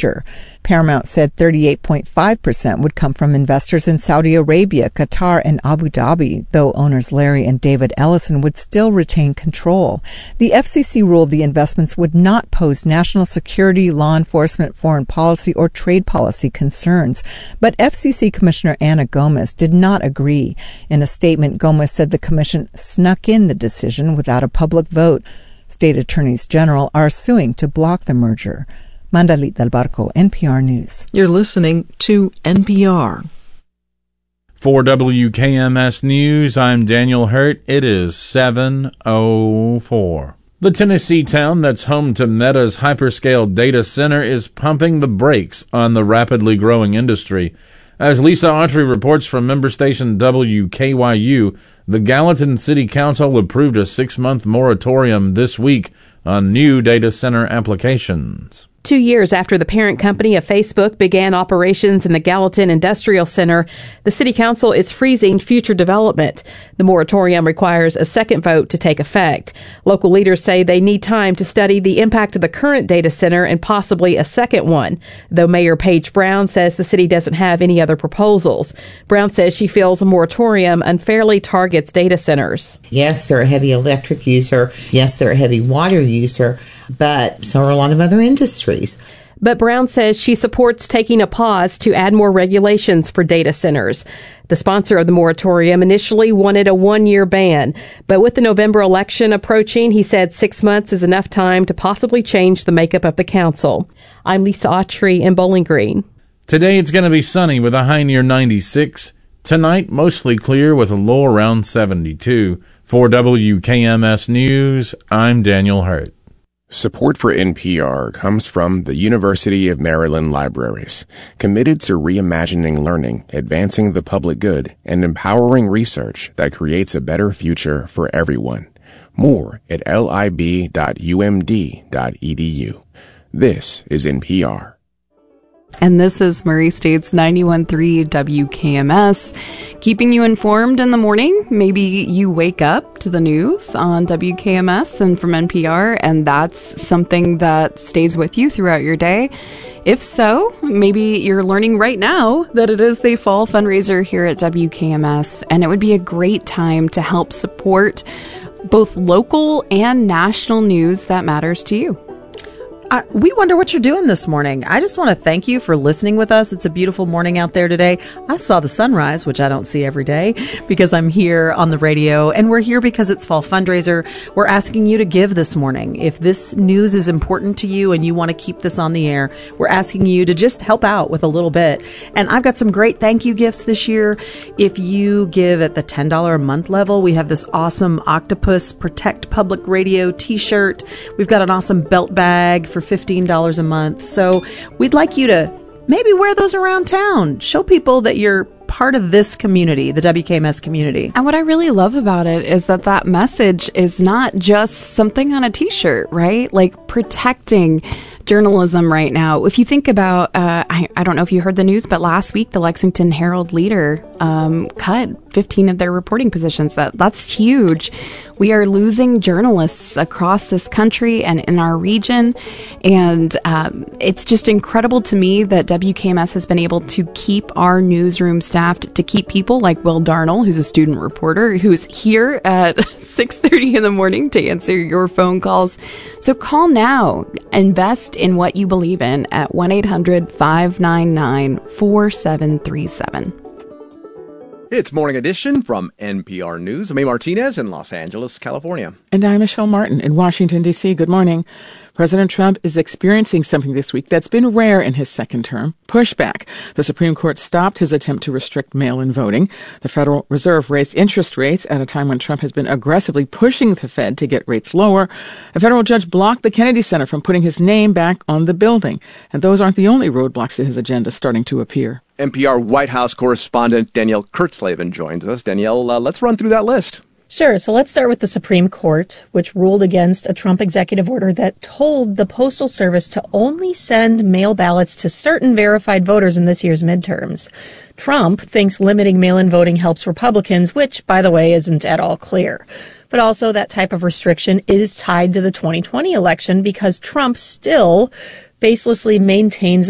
merger. Paramount said 38.5% would come from investors in Saudi Arabia, Qatar, and Abu Dhabi, though owners Larry and David Ellison would still retain control. The FCC ruled the investments would not pose national security, law enforcement, foreign policy, or trade policy concerns. But FCC Commissioner Ana Gomez did not agree. In a statement, Gomez said the commission snuck in the decision without a public vote. State attorneys general are suing to block the merger. Mandalit Del Barco, NPR News. You're listening to NPR. For WKMS News, I'm Daniel Hurt. It is 7:04. The Tennessee town that's home to Meta's hyperscale data center is pumping the brakes on the rapidly growing industry. As Lisa Autry reports from member station WKYU, the Gallatin City Council approved a 6-month moratorium this week on new data center applications. 2 years after the parent company of Facebook began operations in the Gallatin Industrial Center, the City Council is freezing future development. The moratorium requires a second vote to take effect. Local leaders say they need time to study the impact of the current data center and possibly a second one, though Mayor Paige Brown says the city doesn't have any other proposals. Brown says she feels a moratorium unfairly targets data centers. Yes, they're a heavy electric user. Yes, they're a heavy water user. But so are a lot of other industries. But Brown says she supports taking a pause to add more regulations for data centers. The sponsor of the moratorium initially wanted a 1-year ban, but with the November election approaching, he said 6 months is enough time to possibly change the makeup of the council. I'm Lisa Autry in Bowling Green. Today it's going to be sunny with a high near 96. Tonight, mostly clear with a low around 72. For WKMS News, I'm Daniel Hurt. Support for NPR comes from the University of Maryland Libraries, committed to reimagining learning, advancing the public good, and empowering research that creates a better future for everyone. More at lib.umd.edu. This is NPR. And this is Murray State's 91.3 WKMS, keeping you informed in the morning. Maybe you wake up to the news on WKMS and from NPR, and that's something that stays with you throughout your day. If so, maybe you're learning right now that it is the fall fundraiser here at WKMS, and it would be a great time to help support both local and national news that matters to you. We wonder what you're doing this morning. I just want to thank you for listening with us. It's a beautiful morning out there today. I saw the sunrise, which I don't see every day because I'm here on the radio, and we're here because it's fall fundraiser. We're asking you to give this morning. If this news is important to you and you want to keep this on the air, we're asking you to just help out with a little bit. And I've got some great thank you gifts this year. If you give at the $10 a month level, we have this awesome Octopus Protect Public Radio t-shirt. We've got an awesome belt bag for $15 a month. So we'd like you to maybe wear those around town. Show people that you're part of this community, the WKMS community. And what I really love about it is that message is not just something on a t-shirt, right? Like protecting journalism right now. If you think about, I don't know if you heard the news, but last week the Lexington Herald Leader cut 15 of their reporting positions. That's huge. We are losing journalists across this country and in our region, and it's just incredible to me that WKMS has been able to keep our newsroom staffed, to keep people like Will Darnell, who's a student reporter, who's here at 6:30 in the morning to answer your phone calls. So call now. Invest in what you believe in at 1-800-599-4737. It's Morning Edition from NPR News. I'm A. Martinez in Los Angeles, California. And I'm Michelle Martin in Washington, D.C. Good morning. President Trump is experiencing something this week that's been rare in his second term, pushback. The Supreme Court stopped his attempt to restrict mail-in voting. The Federal Reserve raised interest rates at a time when Trump has been aggressively pushing the Fed to get rates lower. A federal judge blocked the Kennedy Center from putting his name back on the building. And those aren't the only roadblocks to his agenda starting to appear. NPR White House correspondent Danielle Kurtzleben joins us. Danielle, let's run through that list. Sure. So let's start with the Supreme Court, which ruled against a Trump executive order that told the Postal Service to only send mail ballots to certain verified voters in this year's midterms. Trump thinks limiting mail-in voting helps Republicans, which, by the way, isn't at all clear. But also that type of restriction is tied to the 2020 election because Trump still baselessly maintains